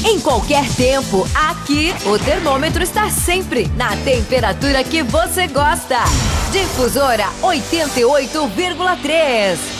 Em qualquer tempo, aqui o termômetro está sempre na temperatura que você gosta. Difusora 88,3.